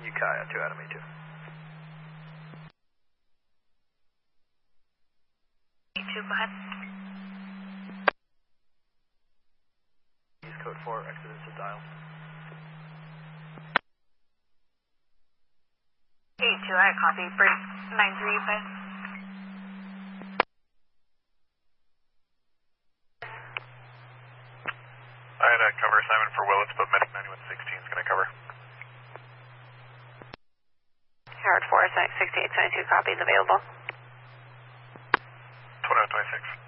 Ukiah, 2 Adam 82. Go ahead. Use code 4, exit to dial. 82, I copy. Break 935. I had a cover assignment for Willits, but Medic 9116 is going to cover. Howard 4, 6872, copies available. 2126.